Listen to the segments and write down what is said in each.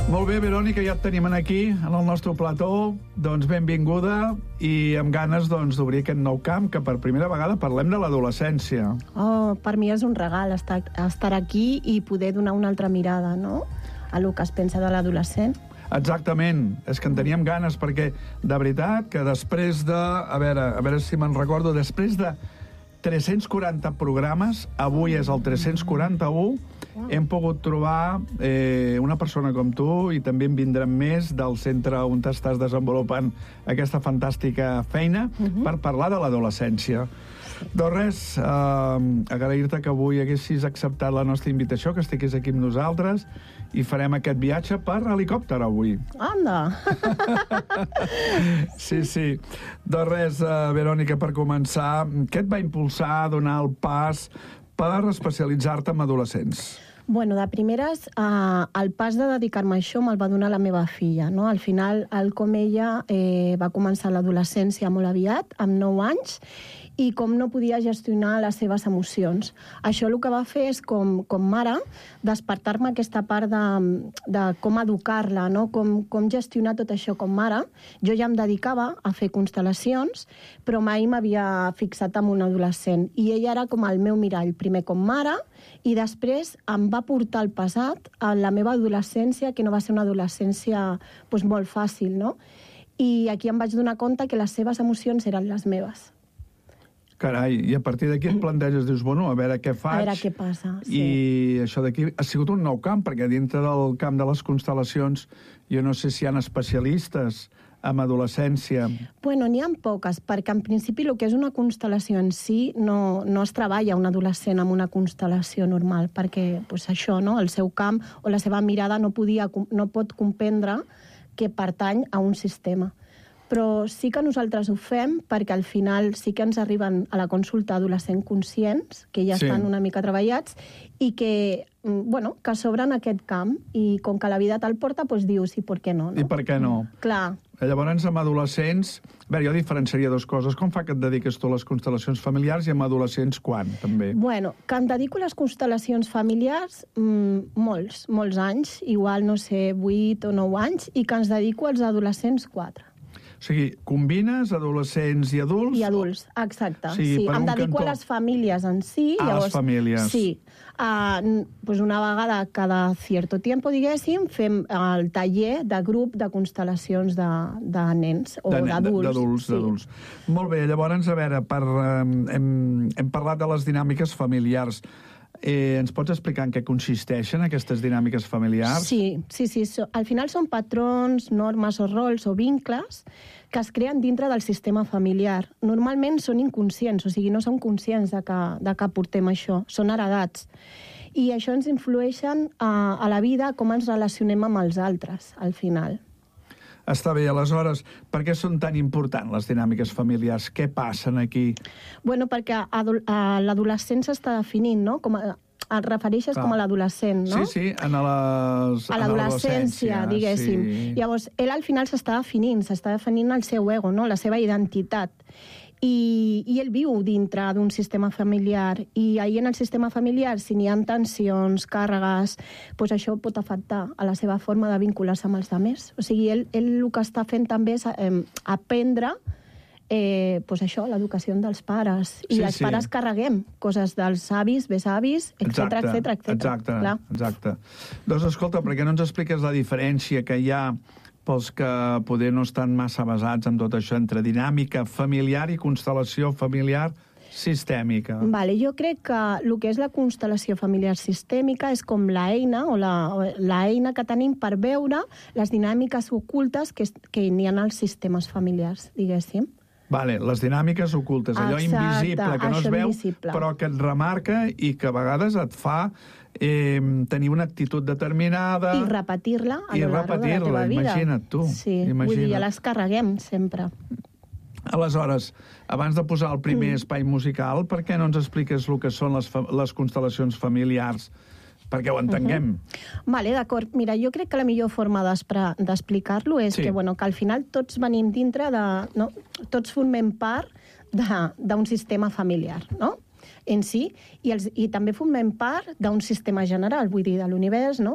Molt bé, Verònica, ja et tenim aquí, en el nostre plató. Doncs benvinguda i amb ganes d'obrir aquest nou camp, que per primera vegada parlem de l'adolescència. Oh, per mi és un regal estar aquí i poder donar una altra mirada, no?, a lo que es pensa de l'adolescent. Exactament, és que en teníem ganes, perquè de veritat que després de... A veure si me'n recordo, després de 340 programes, avui és el 341, hem pogut trobar una persona com tu, i també en vindran més del centre on estàs desenvolupant aquesta fantàstica feina per parlar de l'adolescència. Doncs res, agrair-te que avui haguessis acceptat la nostra invitació, que estiguis aquí amb nosaltres, i farem aquest viatge per helicòpter avui. Anda! Sí. Doncs res, Verònica, per començar, què et va impulsar a donar el pas per especialitzar-te en adolescents? Bueno, de primeres, el pas de dedicar-me a això me'l va donar la meva filla, no? Al final, com ella va començar l'adolescència molt aviat, amb 9 anys, i com no podia gestionar les seves emocions. Això el que va fer és, com mare, despertar-me aquesta part de com educar-la, no? Com gestionar tot això com mare. Jo ja em dedicava a fer constel·lacions, però mai m'havia fixat en un adolescent. I ella era com el meu mirall, primer com mare, i després em va portar al passat, a la meva adolescència, que no va ser una adolescència molt fàcil, no? I aquí em vaig donar compte que les seves emocions eren les meves. Carai, i a partir d'aquí et planteges, dius, bueno, a veure què faig. A veure què passa, sí. I això d'aquí ha sigut un nou camp, perquè dintre del camp de les constel·lacions jo no sé si hi ha especialistes en adolescència. Bueno, n'hi ha poques, perquè en principi el que és una constel·lació en si no es treballa un adolescent amb una constel·lació normal, perquè això, no? El seu camp o la seva mirada no pot comprendre que pertany a un sistema. Però sí que nosaltres ho fem perquè al final sí que ens arriben a la consulta adolescents conscients, que ja estan una mica treballats, i que s'obren aquest camp, i com que la vida te'l porta, doncs dius, i per què no? I per què no? Clar. Llavors, amb adolescents... A veure, jo diferenciaria dues coses. Com fa que et dediques tu a les constel·lacions familiars, i amb adolescents quan, també? Bueno, que em dedico a les constel·lacions familiars molts anys, igual, no sé, 8 o 9 anys, i que ens dedico als adolescents 4. O sigui, combines adolescents i adults? I adults, exacte. O sigui, sí. Em dedico a les famílies en si. Llavors, les famílies. Sí. Una vegada cada cierto tiempo, diguéssim, fem el taller de grup de constel·lacions de nens o d'adults. D'adults. Molt bé, llavors, a veure, hem parlat de les dinàmiques familiars. Ens pots explicar en què consisteixen aquestes dinàmiques familiars? Sí. Al final són patrons, normes o rols o vincles que es creen dintre del sistema familiar. Normalment són inconscients, o sigui, no som conscients de que portem això, són heredats. I això ens influeixen a la vida, com ens relacionem amb els altres, al final. Està bé, aleshores, per què són tan importants les dinàmiques familiars? Què passen aquí? Bueno, perquè l'adolescent s'està definint, no? Et refereixes com a l'adolescent, no? Sí, a l'adolescència, diguéssim. Sí. Llavors, ell al final s'està definint el seu ego, no? La seva identitat. I ell viu dintre d'un sistema familiar, i ahir en el sistema familiar, si n'hi ha tensions, càrregues, doncs això pot afectar a la seva forma de vincular-se amb els altres. O sigui, ell el que està fent també és aprendre l'educació dels pares. I els pares carreguem coses dels avis, besavis, etc. Exacte. Doncs escolta, per què no ens expliques la diferència que hi ha pels que poder no estan massa basats en tot això, entre dinàmica familiar i constel·lació familiar sistèmica? Vale, jo crec que el que és la constel·lació familiar sistèmica és com l'eina o l'eina que tenim per veure les dinàmiques ocultes que n'hi ha als sistemes familiars, diguéssim. Vale, les dinàmiques ocultes, allò invisible que no es veu, però que et remarca i que a vegades et fa tenir una actitud determinada... I repetir-la a lo llarg de la teva vida. Imagina't tu. Sí, vull dir, ja les carreguem sempre. Aleshores, abans de posar el primer espai musical, per què no ens expliques el que són les constel·lacions familiars? Perquè ho entenguem. Vale, d'acord. Mira, jo crec que la millor forma d'explicar-lo és que al final tots venim dintre de... No? Tots formem part d'un sistema familiar, no? En si, i també formem part d'un sistema general, vull dir, de l'univers, no?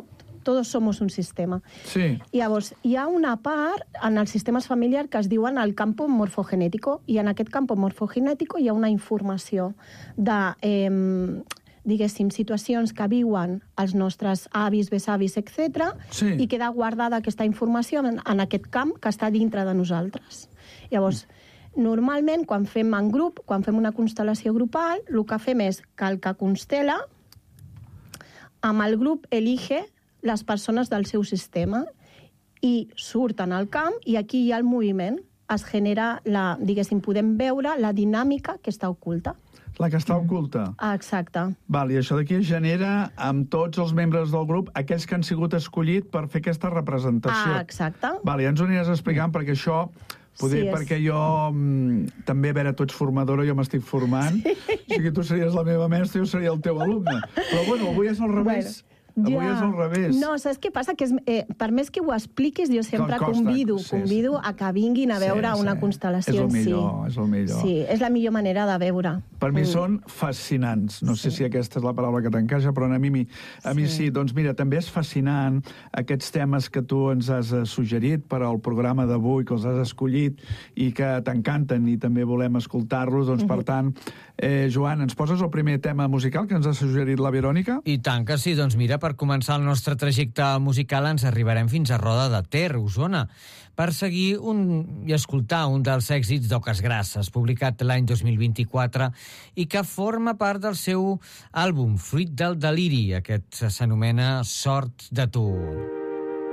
Todos somos un sistema. Sí. Llavors, hi ha una part en els sistemes familiars que es diuen el campo morfogenètico, i en aquest campo morfogenètico hi ha una informació de, diguéssim, situacions que viuen els nostres avis, besavis, etc. Sí. I queda guardada aquesta informació en aquest camp que està dintre de nosaltres. Llavors, normalment, quan fem en grup, quan fem una constel·lació grupal, el que fem és que el que constel·la, amb el grup elige les persones del seu sistema i surten al camp i aquí hi ha el moviment. Es genera, diguéssim, podem veure la dinàmica que està oculta. La que està oculta. Exacte. Val, i això d'aquí es genera amb tots els membres del grup, aquells que han sigut escollits per fer aquesta representació. Exacte. Val, ja ens ho aniràs explicant, perquè això... Poder, perquè jo també, a veure, tu ets formadora, jo m'estic formant. O sigui, tu series la meva mestra i jo seria el teu alumne. Però, bueno, avui és al revés. Avui és al revés. No, saps què passa? Que per més que ho expliquis, jo sempre convido a que vinguin a veure una constel·lació en si. És el millor. Sí, és la millor manera de veure. Per mi són fascinants. No sé si aquesta és la paraula que t'encaixa, però a mi sí. Doncs mira, també és fascinant aquests temes que tu ens has suggerit per al programa d'avui, que els has escollit i que t'encanten i també volem escoltar-los. Doncs, per tant, Joan, ens poses el primer tema musical que ens ha suggerit la Verònica? I tant que sí. Doncs mira, per començar el nostre trajecte musical ens arribarem fins a Roda de Ter, Osona, per seguir i escoltar un dels èxits d'Oques Grasses, publicat l'any 2024 i que forma part del seu àlbum Fruit del deliri. Aquest s'anomena Sort de tu.